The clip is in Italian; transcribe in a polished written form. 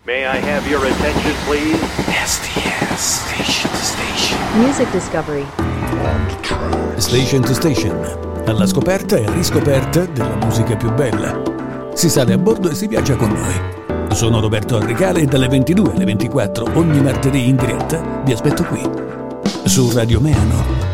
May I have your attention, please? STS, station to station. Music Discovery. Station to Station, alla scoperta e riscoperta della musica più bella. Si sale a bordo e si viaggia con noi. Sono Roberto Arrecale e dalle 22 alle 24 ogni martedì in diretta vi aspetto qui, su Radio Meano.